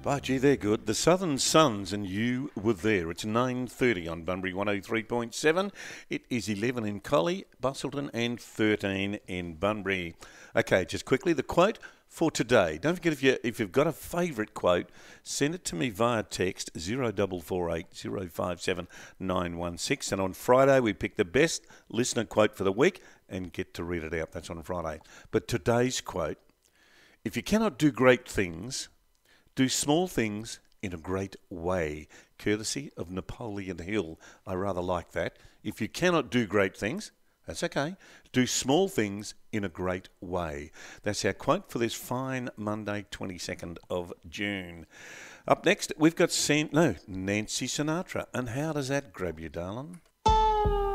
By gee, they're good. The Southern Suns and You Were There. It's 9:30 on Bunbury 103.7. It is 11 in Collie, Bustleton and 13 in Bunbury. Okay, just quickly, the quote for today. Don't forget, if you've got a favourite quote, send it to me via text 0448 057 916. And on Friday, we pick the best listener quote for the week and get to read it out. That's on Friday. But today's quote: if you cannot do great things, do small things in a great way. Courtesy of Napoleon Hill. I rather like that. If you cannot do great things, that's okay. Do small things in a great way. That's our quote for this fine Monday, 22nd of June. Up next, we've got Nancy Sinatra. And how does that grab you, darling?